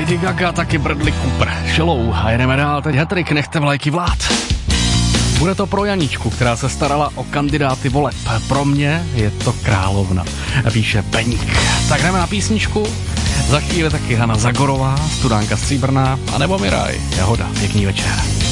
Lady Gaga, taky Bradley Cooper, Shallow a jedeme dál, teď hatrik, nechte vlajky vlád. Bude to pro Janičku, která se starala o kandidáty voleb. Pro mě je to královna, píše Beník. Tak jdeme na písničku, za chvíli taky Hana Zagorová, Studánka Stříbrná, anebo Miraj, Jahoda, pěkný večer.